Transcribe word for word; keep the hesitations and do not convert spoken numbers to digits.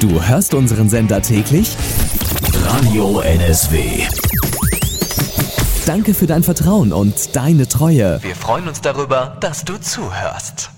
Du hörst unseren Sender täglich? Radio N S W. Danke für dein Vertrauen und deine Treue. Wir freuen uns darüber, dass du zuhörst.